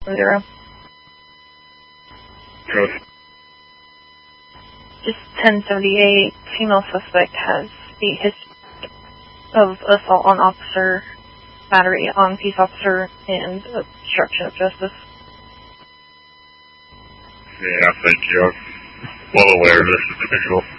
0. Code. Just 1078, female suspect has a history of assault on officer, battery on peace officer, and obstruction of justice. Yeah, thank you. I'm well aware of this potential.